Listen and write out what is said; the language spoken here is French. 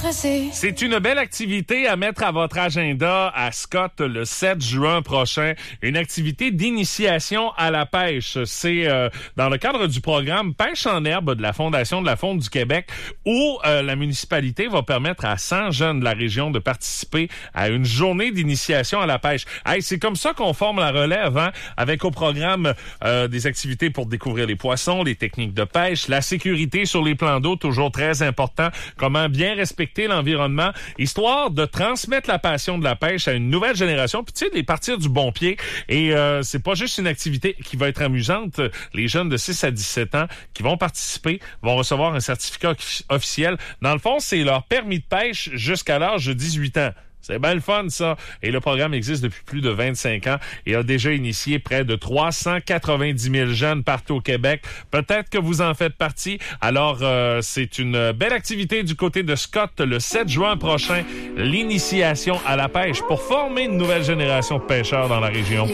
stressé. C'est une belle activité à mettre à votre agenda à Scott le 7 juin prochain. Une activité d'initiation à la pêche. C'est dans le cadre du programme Pêche en herbe de la Fondation de la Faune du Québec où la municipalité va permettre à 100 jeunes de la région de participer à une journée d'initiation à la pêche. Hey, c'est comme ça qu'on forme la relève, hein, avec au programme des activités pour découvrir les poissons, les techniques de pêche, la sécurité sur les plans d'eau, toujours très important, comment bien respecter l'environnement, histoire de transmettre la passion de la pêche à une nouvelle génération, puis tu sais, de les partir du bon pied. Et c'est pas juste une activité qui va être amusante. Les jeunes de 6 à 17 ans qui vont participer vont recevoir un certificat officiel. Dans le fond, c'est leur permis de pêche jusqu'à l'âge de 18 ans. C'est bien le fun, ça. Et le programme existe depuis plus de 25 ans et a déjà initié près de 390 000 jeunes partout au Québec. Peut-être que vous en faites partie. Alors, c'est une belle activité du côté de Scott le 7 juin prochain. L'initiation à la pêche pour former une nouvelle génération de pêcheurs dans la région.